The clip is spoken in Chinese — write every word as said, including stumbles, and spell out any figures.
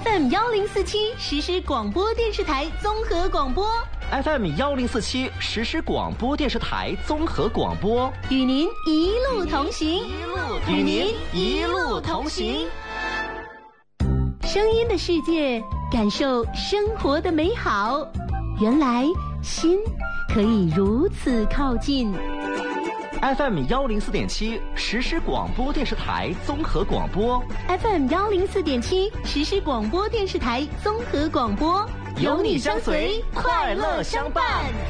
F M 幺零四七实时广播电视台综合广播 ，F M 幺零四七实时广播电视台综合广播， 与您一路同行， 与您一路同行。 声音的世界，感受生活的美好。原来心可以如此靠近。 F M 幺零四点七实时广播电视台综合广播 ，F M 幺零四点七实时广播电视台综合广播， 有你相随，快乐相伴。